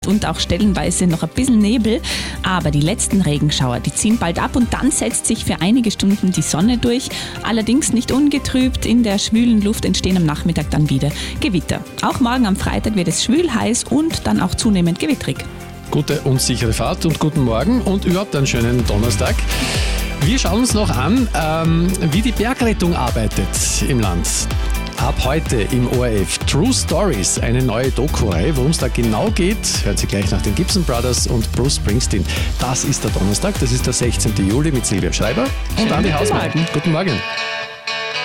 und auch stellenweise noch ein bisschen Nebel, aber die letzten Regenschauer, die ziehen bald ab und dann setzt sich für einige Stunden die Sonne durch, allerdings nicht ungetrübt, in der schwülen Luft entstehen am Nachmittag dann wieder Gewitter. Auch morgen am Freitag wird es schwül, heiß und dann auch zunehmend gewittrig. Gute und sichere Fahrt und guten Morgen und überhaupt einen schönen Donnerstag. Wir schauen uns noch an, wie die Bergrettung arbeitet im Land. Ab heute im ORF True Stories, eine neue Doku-Reihe. Worum es da genau geht, hören Sie gleich nach den Gibson Brothers und Bruce Springsteen. Das ist der Donnerstag, das ist der 16. Juli mit Silvia Schreiber und Andi Hausmann. Guten Morgen.